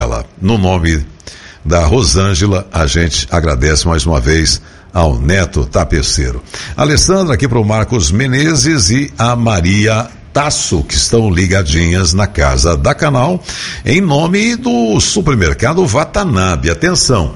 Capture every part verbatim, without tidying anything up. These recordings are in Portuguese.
ela. No nome da Rosângela, a gente agradece mais uma vez ao Neto Tapeceiro. Alessandra aqui para o Marcos Menezes e a Maria Tasso, que estão ligadinhas na Casa da Canal, em nome do supermercado Watanabe. Atenção,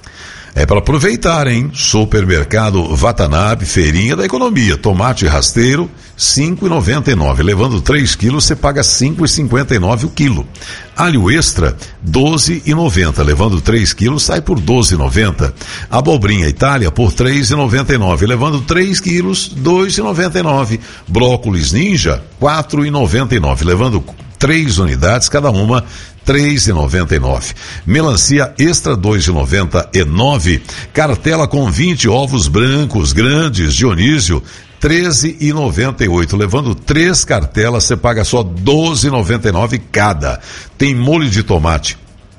é para aproveitar, hein? Supermercado Watanabe, feirinha da economia. Tomate rasteiro, cinco reais e noventa e nove. Levando três quilos, você paga cinco reais e cinquenta e nove o quilo. Alho extra, doze reais e noventa. Levando três quilos, sai por doze reais e noventa. Abobrinha Itália, por três reais e noventa e nove. Levando três quilos, dois reais e noventa e nove. Brócolis Ninja, quatro reais e noventa e nove. Levando três unidades, cada uma três reais e noventa e nove. Melancia extra, dois reais e noventa e nove. Cartela com vinte ovos brancos grandes Dionísio, treze reais e noventa e oito. Levando três cartelas, você paga só doze reais e noventa e nove cada. Tem molho de tomate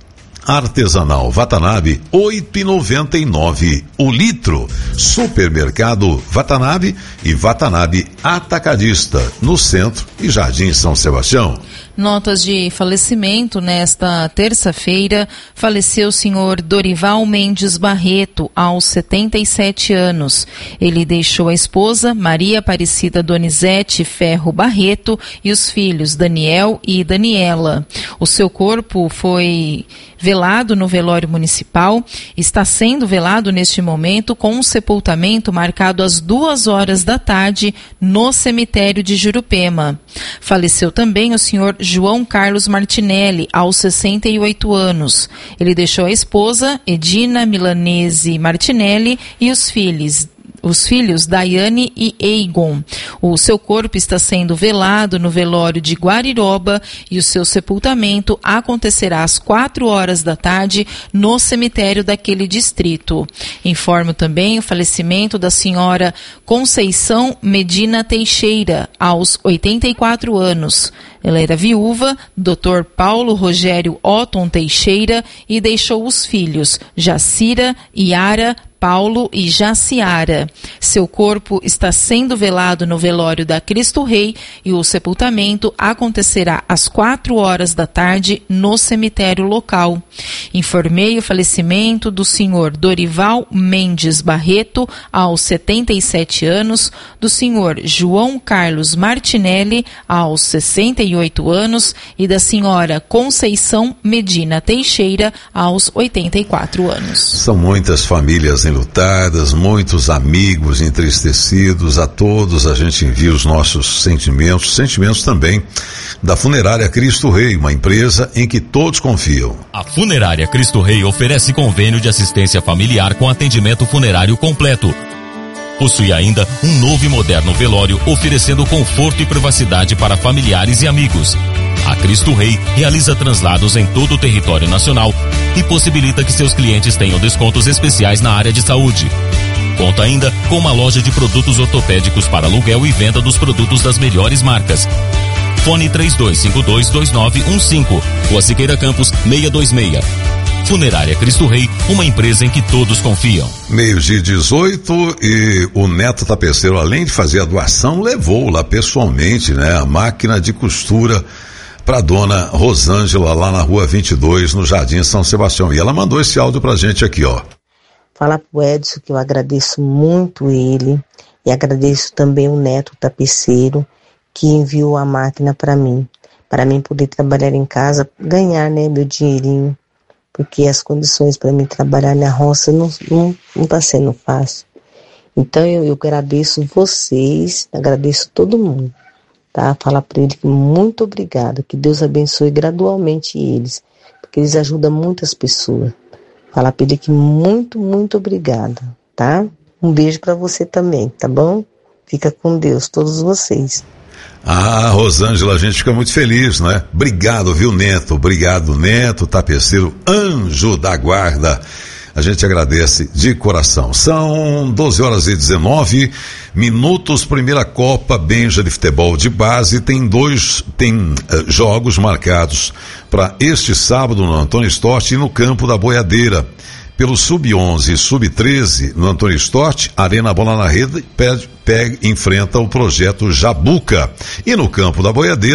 artesanal Watanabe, oito reais e noventa e nove o litro. Supermercado Watanabe e Watanabe Atacadista, no centro e Jardim São Sebastião. Notas de falecimento. Nesta terça-feira, faleceu o senhor Dorival Mendes Barreto, aos setenta e sete anos. Ele deixou a esposa, Maria Aparecida Donizete Ferro Barreto, e os filhos, Daniel e Daniela. O seu corpo foi velado no velório municipal, está sendo velado neste momento com um sepultamento marcado às duas horas da tarde no cemitério de Jurupema. Faleceu também o senhor João Carlos Martinelli, aos sessenta e oito anos. Ele deixou a esposa, Edina Milanese Martinelli, e os filhos, os filhos Daiane e Eigon. O seu corpo está sendo velado no velório de Guariroba e o seu sepultamento acontecerá às quatro horas da tarde no cemitério daquele distrito. Informo também o falecimento da senhora Conceição Medina Teixeira, aos oitenta e quatro anos. Ela era viúva, doutor Paulo Rogério Otton Teixeira, e deixou os filhos Jacira, Yara, Paulo e Jaciara. Seu corpo está sendo velado no velório da Cristo Rei e o sepultamento acontecerá às quatro horas da tarde no cemitério local. Informei o falecimento do senhor Dorival Mendes Barreto, aos setenta e sete anos, do senhor João Carlos Martinelli, aos sessenta e oito anos, e da senhora Conceição Medina Teixeira, aos oitenta e quatro anos. São muitas famílias enlutadas, muitos amigos entristecidos. A todos a gente envia os nossos sentimentos, sentimentos também da Funerária Cristo Rei, uma empresa em que todos confiam. A Funerária Cristo Rei oferece convênio de assistência familiar com atendimento funerário completo. Possui ainda um novo e moderno velório, oferecendo conforto e privacidade para familiares e amigos. A Cristo Rei realiza translados em todo o território nacional e possibilita que seus clientes tenham descontos especiais na área de saúde. Conta ainda com uma loja de produtos ortopédicos para aluguel e venda dos produtos das melhores marcas. Fone três dois cinco dois, dois nove um cinco, Rua Siqueira Campos, seiscentos e vinte e seis. Funerária Cristo Rei, uma empresa em que todos confiam. Meio-dia dezoito, e o Neto Tapeceiro, além de fazer a doação, levou lá pessoalmente, né, a máquina de costura para dona Rosângela, lá na Rua vinte e dois, no Jardim São Sebastião. E ela mandou esse áudio pra gente aqui, ó. Fala pro Edson que eu agradeço muito ele, e agradeço também o Neto Tapeceiro, que enviou a máquina para mim, para mim poder trabalhar em casa, ganhar, né, meu dinheirinho, porque as condições para mim trabalhar na roça não, não, não tá sendo fácil. Então eu, eu agradeço vocês, agradeço todo mundo, tá? Fala para ele que muito obrigada, que Deus abençoe gradualmente eles, porque eles ajudam muitas pessoas. Fala para ele que muito, muito obrigada, tá? Um beijo para você também, tá bom? Fica com Deus, todos vocês. Ah, Rosângela, a gente fica muito feliz, né? Obrigado, viu, Neto? Obrigado, Neto Tapeceiro, anjo da guarda. A gente agradece de coração. São doze horas e dezenove minutos, primeira Copa Benja de Futebol de Base. Tem dois, tem uh, jogos marcados para este sábado no Antônio Stott e no campo da Boiadeira. Pelo sub onze e sub treze, no Antônio Stott, Arena Bola na Rede, P E G enfrenta o projeto Jabuca. E no campo da Boiadeira,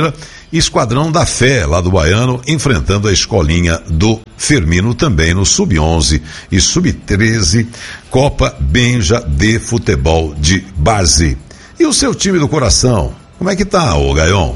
Esquadrão da Fé, lá do Baiano, enfrentando a escolinha do Firmino, também no sub onze e sub treze, Copa Benja de Futebol de Base. E o seu time do coração, como é que tá, ô Gaion?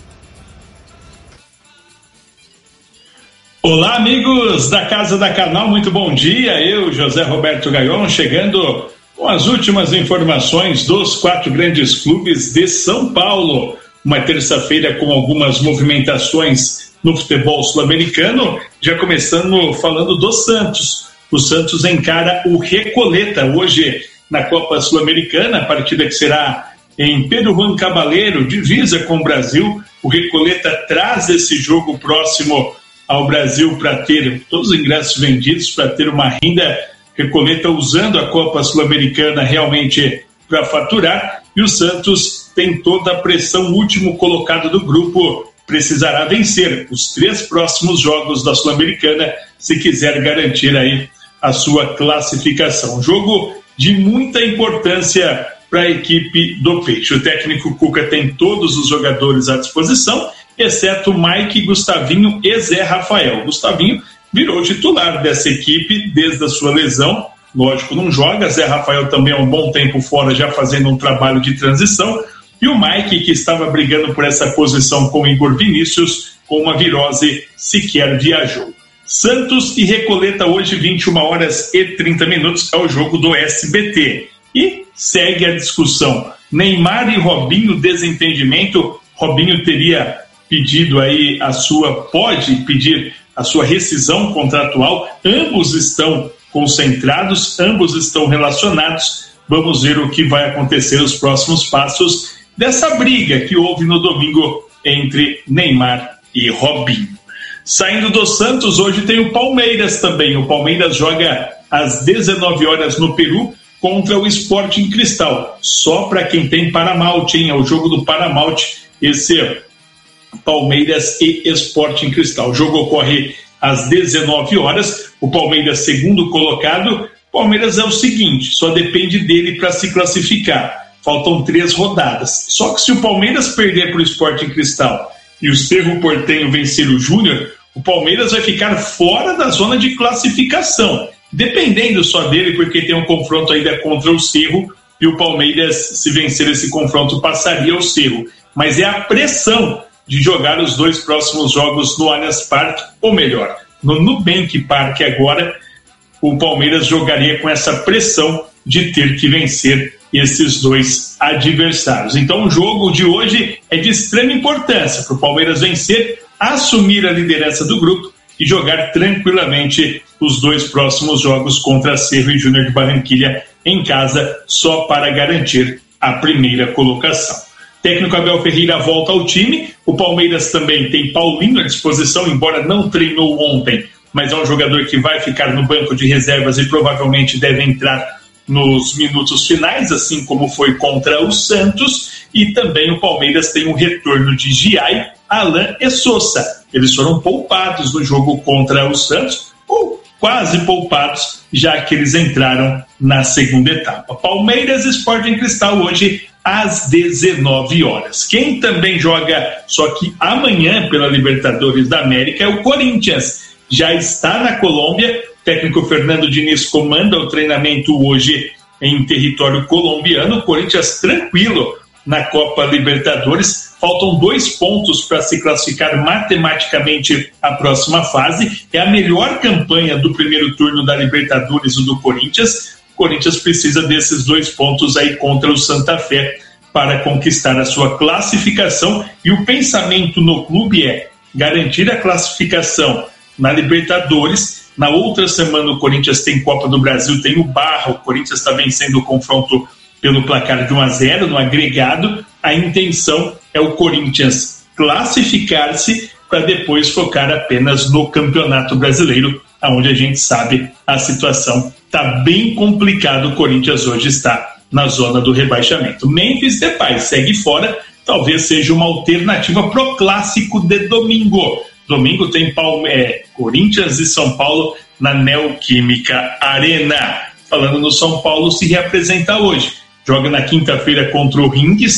Olá, amigos da Casa da Canal, muito bom dia. Eu, José Roberto Gaion, chegando com as últimas informações dos quatro grandes clubes de São Paulo. Uma terça-feira com algumas movimentações no futebol sul-americano, já começando falando do Santos. O Santos encara o Recoleta hoje na Copa Sul-Americana, a partida que será em Pedro Juan Cabaleiro, divisa com o Brasil. O Recoleta traz esse jogo próximo ao Brasil para ter todos os ingressos vendidos, para ter uma renda. Recoleta usando a Copa Sul-Americana realmente para faturar, e o Santos tem toda a pressão. O último colocado do grupo precisará vencer os três próximos jogos da Sul-Americana se quiser garantir aí a sua classificação. Jogo de muita importância para a equipe do Peixe. O técnico Cuca tem todos os jogadores à disposição, exceto Mike, Gustavinho e Zé Rafael. Gustavinho virou titular dessa equipe desde a sua lesão. Lógico, não joga. Zé Rafael também há um bom tempo fora, já fazendo um trabalho de transição. E o Mike, que estava brigando por essa posição com o Igor Vinícius, com uma virose, sequer viajou. Santos e Recoleta hoje, vinte e uma horas e trinta minutos, é o jogo do S B T. E segue a discussão. Neymar e Robinho, desentendimento. Robinho teria pedido aí a sua, pode pedir a sua rescisão contratual. Ambos estão concentrados, ambos estão relacionados. Vamos ver o que vai acontecer nos próximos passos dessa briga que houve no domingo entre Neymar e Robinho. Saindo do Santos, hoje tem o Palmeiras também. O Palmeiras joga às dezenove horas no Peru contra o Sporting Cristal. Só para quem tem Paramount, hein? É o jogo do Paramount, esse Palmeiras e Sporting Cristal. O jogo ocorre às dezenove horas. O Palmeiras, segundo colocado. Palmeiras é o seguinte, só depende dele para se classificar. Faltam três rodadas. Só que se o Palmeiras perder para o Sporting Cristal e o Cerro Porteño vencer o Júnior, o Palmeiras vai ficar fora da zona de classificação. Dependendo só dele, porque tem um confronto ainda contra o Cerro, e o Palmeiras, se vencer esse confronto, passaria o Cerro. Mas é a pressão de jogar os dois próximos jogos no Allianz Parque, ou melhor, no Nubank Parque agora. O Palmeiras jogaria com essa pressão de ter que vencer esses dois adversários. Então o jogo de hoje é de extrema importância para o Palmeiras vencer, assumir a liderança do grupo e jogar tranquilamente os dois próximos jogos contra Cerro e Júnior de Barranquilla em casa, só para garantir a primeira colocação. Técnico Abel Ferreira volta ao time. O Palmeiras também tem Paulinho à disposição, embora não treinou ontem, mas é um jogador que vai ficar no banco de reservas e provavelmente deve entrar nos minutos finais, assim como foi contra o Santos. E também o Palmeiras tem o retorno de Giai, Alain e Sousa. Eles foram poupados no jogo contra o Santos, ou quase poupados, já que eles entraram na segunda etapa. Palmeiras e Sporting Cristal hoje às dezenove horas. Quem também joga, só que amanhã, pela Libertadores da América, é o Corinthians. Já está na Colômbia. O técnico Fernando Diniz comanda o treinamento hoje em território colombiano. O Corinthians tranquilo na Copa Libertadores. Faltam dois pontos para se classificar matematicamente à próxima fase. É a melhor campanha do primeiro turno da Libertadores, o do Corinthians. O Corinthians precisa desses dois pontos aí contra o Santa Fé para conquistar a sua classificação. E o pensamento no clube é garantir a classificação na Libertadores. Na outra semana o Corinthians tem Copa do Brasil, tem o Barra. O Corinthians está vencendo o confronto pelo placar de um a zero no agregado. A intenção é o Corinthians classificar-se para depois focar apenas no Campeonato Brasileiro, onde a gente sabe a situação está bem complicada. O Corinthians hoje está na zona do rebaixamento. Memphis Depay segue fora, talvez seja uma alternativa pro clássico de domingo. Domingo tem Palme- é, Corinthians e São Paulo na Neoquímica Arena. Falando no São Paulo, se reapresenta hoje. Joga na quinta-feira contra o Ringues,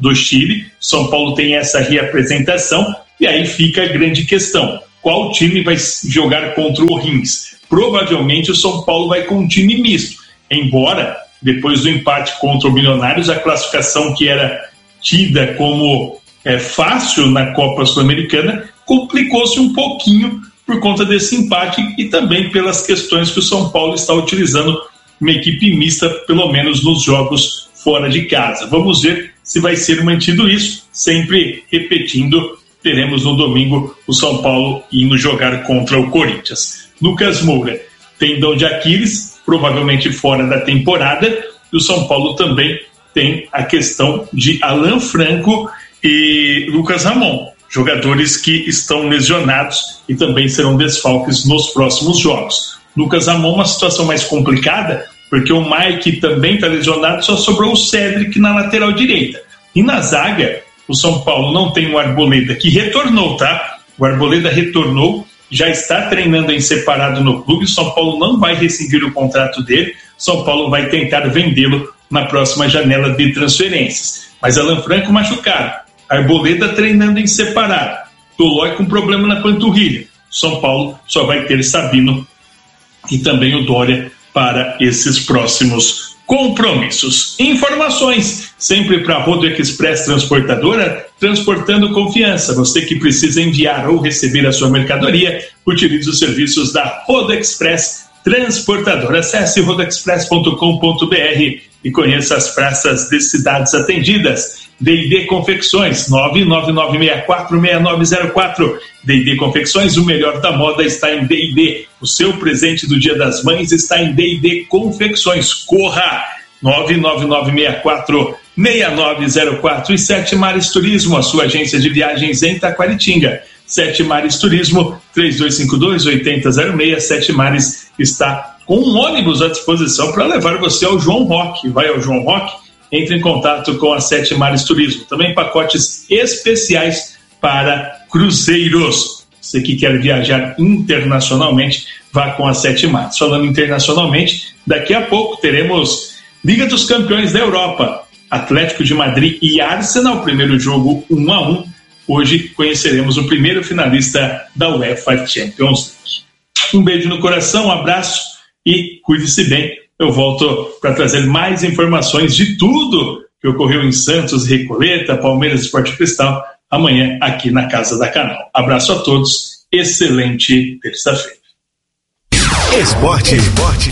do Chile. São Paulo tem essa reapresentação e aí fica a grande questão: qual time vai jogar contra o Rins? Provavelmente o São Paulo vai com um time misto, embora depois do empate contra o Milionários, a classificação que era tida como é, fácil na Copa Sul-Americana complicou-se um pouquinho por conta desse empate e também pelas questões que o São Paulo está utilizando uma equipe mista, pelo menos nos jogos fora de casa. Vamos ver se vai ser mantido isso, sempre repetindo, teremos no domingo o São Paulo indo jogar contra o Corinthians. Lucas Moura, tendão de Aquiles, provavelmente fora da temporada, e o São Paulo também tem a questão de Alan Franco e Lucas Ramon, jogadores que estão lesionados e também serão desfalques nos próximos jogos. Lucas Ramon, uma situação mais complicada, porque o Mike também está lesionado, só sobrou o Cedric na lateral direita. E na zaga, o São Paulo não tem o Arboleda, que retornou, tá? O Arboleda retornou, já está treinando em separado no clube. O São Paulo não vai rescindir o contrato dele. O São Paulo vai tentar vendê-lo na próxima janela de transferências. Mas Alan Franco machucado, Arboleda treinando em separado, Tolói com problema na panturrilha. O São Paulo só vai ter Sabino e também o Dória para esses próximos compromissos. Informações sempre para a Rodo Express Transportadora, transportando confiança. Você que precisa enviar ou receber a sua mercadoria, utilize os serviços da Rodo Express Transportadora. Acesse rodo express ponto com ponto b r e conheça as praças de cidades atendidas. D e D Confecções, nove nove nove seis quatro seis nove zero quatro. D e D Confecções, o melhor da moda está em D e D. O seu presente do Dia das Mães está em D e D Confecções. Corra! nove nove nove seis quatro seis nove zero quatro. E Sete Mares Turismo, a sua agência de viagens em Taquaritinga. Sete Mares Turismo, três dois cinco dois, oito zero zero seis. Sete Mares está com um ônibus à disposição para levar você ao João Roque. Vai ao João Roque, entre em contato com a Sete Mares Turismo. Também pacotes especiais para cruzeiros. Você que quer viajar internacionalmente, vá com a Sete Mares. Falando internacionalmente, daqui a pouco teremos Liga dos Campeões da Europa. Atlético de Madrid e Arsenal, primeiro jogo um a um. Hoje conheceremos o primeiro finalista da UEFA Champions League. Um beijo no coração, um abraço e cuide-se bem. Eu volto para trazer mais informações de tudo que ocorreu em Santos, Recoleta, Palmeiras, Sport Cristal, amanhã aqui na Casa da Canal. Abraço a todos, excelente terça-feira. Esporte, esporte.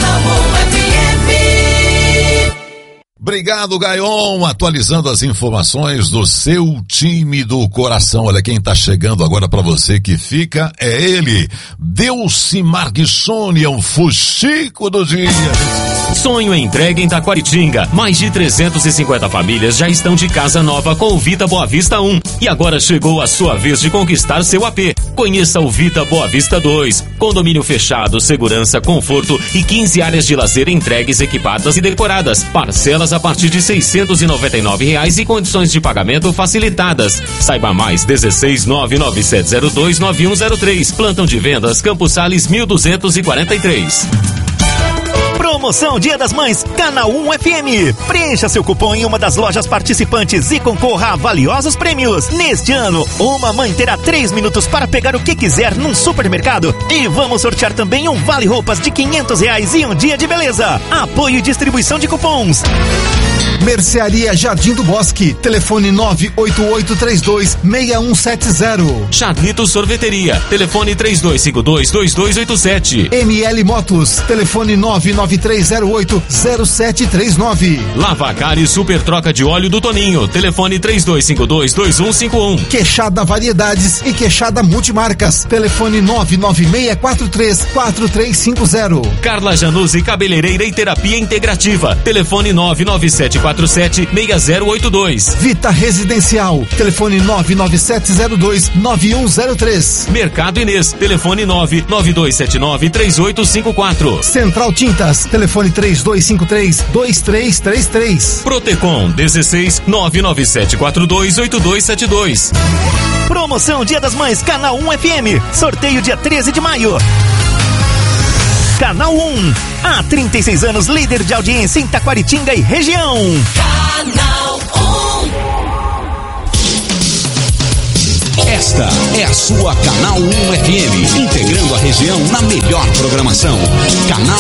Obrigado, Gaion, atualizando as informações do seu time do coração. Olha quem está chegando agora para você que fica, é ele, Delcimar Guissoni, o fuxico do dia. Sonho entregue em Taquaritinga. Mais de trezentas e cinquenta famílias já estão de casa nova com o Vita Boa Vista um. E agora chegou a sua vez de conquistar seu A P. Conheça o Vita Boa Vista dois. Condomínio fechado, segurança, conforto e quinze áreas de lazer entregues, equipadas e decoradas. Parcelas a partir de seiscentos e noventa e nove reais e condições de pagamento facilitadas. Saiba mais, dezesseis nove nove sete zero dois nove um zero três. Plantão de vendas Campos Sales mil duzentos e quarenta e três. Promoção Dia das Mães, Canal um F M. Preencha seu cupom em uma das lojas participantes e concorra a valiosos prêmios. Neste ano, uma mãe terá três minutos para pegar o que quiser num supermercado. E vamos sortear também um vale roupas de quinhentos reais e um dia de beleza. Apoio e distribuição de cupons. Mercearia Jardim do Bosque, telefone nove oito oito três dois seis um sete zero. Charlito Sorveteria, telefone três dois cinco dois dois dois oito sete. M L Motos, telefone nove nove três zero oito zero sete três nove. Lavacar e Super Troca de Óleo do Toninho, telefone três dois cinco dois dois um cinco um. Queixada Variedades e Queixada Multimarcas, telefone nove nove seis quatro três quatro três cinco zero. Carla Januzzi Cabeleireira e Terapia Integrativa, telefone nove nove sete quatro sete seis zero oito dois. Vita Residencial, telefone nove nove sete zero dois nove um zero três. Mercado Inês, telefone nove nove dois sete nove três oito cinco quatro. Central Tintas, telefone três dois cinco três dois três três três. Protecom dezesseis nove nove sete quatro dois oito dois sete dois. Promoção Dia das Mães, Canal um F M. Sorteio dia treze de maio. Canal um, há trinta e seis anos líder de audiência em Taquaritinga e região. Canal um. Esta é a sua Canal um F M, integrando a região na melhor programação. Canal